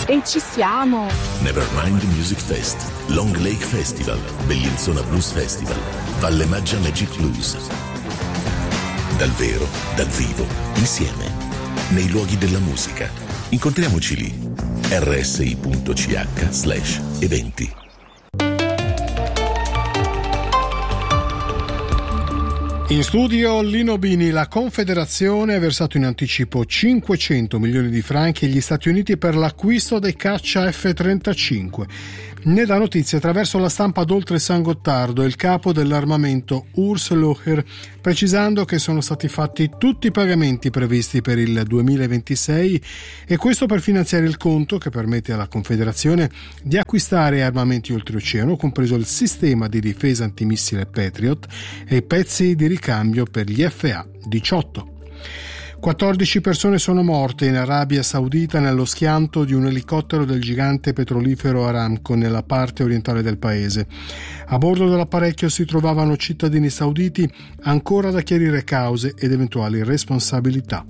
E ci siamo! Nevermind Music Fest, Long Lake Festival, Bellinzona Blues Festival, Valle Maggia Magic Blues. Dal vero, dal vivo, insieme, nei luoghi della musica. Incontriamoci lì. rsi.ch/eventi. In studio Lino Bini. La Confederazione ha versato in anticipo 500 milioni di franchi agli Stati Uniti per l'acquisto dei caccia F-35. Ne dà notizia attraverso la stampa d'Oltre San Gottardo il capo dell'armamento Urs Locher, precisando che sono stati fatti tutti i pagamenti previsti per il 2026 e questo per finanziare il conto che permette alla Confederazione di acquistare armamenti oltreoceano, compreso il sistema di difesa antimissile Patriot e i pezzi di ricambio per gli FA-18. 14 persone sono morte in Arabia Saudita nello schianto di un elicottero del gigante petrolifero Aramco nella parte orientale del paese. A bordo dell'apparecchio si trovavano cittadini sauditi, ancora da chiarire cause ed eventuali responsabilità.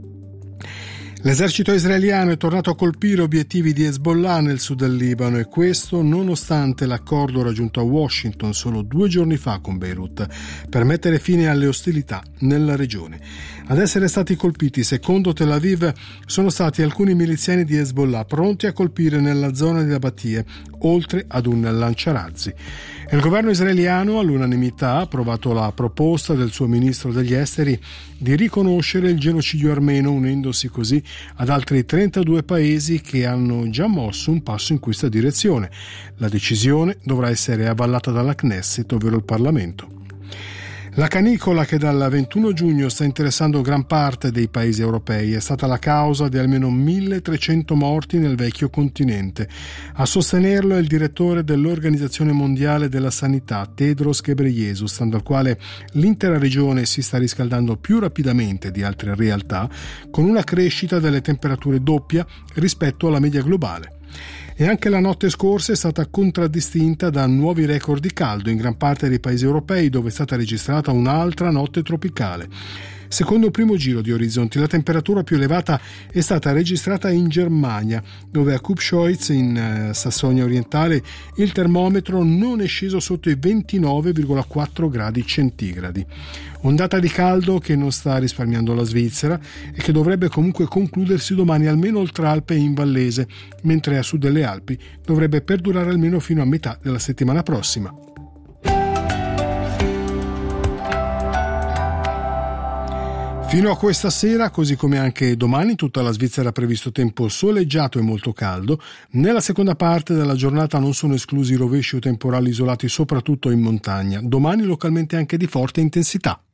L'esercito israeliano è tornato a colpire obiettivi di Hezbollah nel sud del Libano e questo nonostante l'accordo raggiunto a Washington solo 2 giorni fa con Beirut per mettere fine alle ostilità nella regione. Ad essere stati colpiti, secondo Tel Aviv, sono stati alcuni miliziani di Hezbollah pronti a colpire nella zona di Nabatie, oltre ad un lanciarazzi. Il governo israeliano all'unanimità ha approvato la proposta del suo ministro degli esteri di riconoscere il genocidio armeno, unendosi così ad altri 32 paesi che hanno già mosso un passo in questa direzione. La decisione dovrà essere avallata dalla Knesset, ovvero il Parlamento. La canicola che dal 21 giugno sta interessando gran parte dei paesi europei è stata la causa di almeno 1.300 morti nel vecchio continente. A sostenerlo è il direttore dell'Organizzazione Mondiale della Sanità, Tedros Ghebreyesus, stando al quale l'intera regione si sta riscaldando più rapidamente di altre realtà, con una crescita delle temperature doppia rispetto alla media globale. E anche la notte scorsa è stata contraddistinta da nuovi record di caldo in gran parte dei paesi europei, dove è stata registrata un'altra notte tropicale. Secondo il primo giro di orizzonti, la temperatura più elevata è stata registrata in Germania, dove a Kupschwitz, in Sassonia orientale, il termometro non è sceso sotto i 29,4 gradi centigradi. Ondata di caldo che non sta risparmiando la Svizzera e che dovrebbe comunque concludersi domani almeno oltre Alpe e in Vallese, mentre a sud delle Alpi dovrebbe perdurare almeno fino a metà della settimana prossima. Fino a questa sera, così come anche domani, in tutta la Svizzera è previsto tempo soleggiato e molto caldo. Nella seconda parte della giornata non sono esclusi rovesci o temporali isolati, soprattutto in montagna. Domani localmente anche di forte intensità.